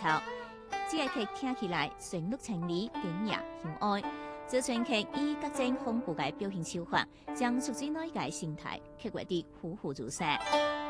草。這個劇聽起來旋律清麗、典雅、雄愛。這出劇以各種豐富嘅表現手法，將劇中內嘅生態刻畫得栩栩如生。